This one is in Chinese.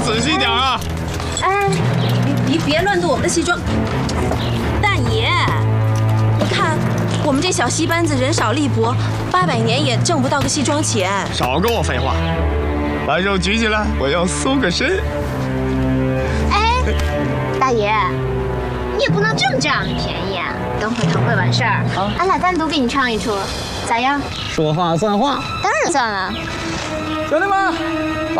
仔细点啊！ 哎，别乱动我们的西装。大爷，你看我们这小戏班子人少力薄，800年也挣不到个西装钱。 少跟我废话，把手举起来，我要搜个身。 哎，大爷，你也不能这么占我们便宜啊！等会堂会完事儿，俺俩单独给你唱一出，咋样？ 说话算话。 当然算了。 兄弟们！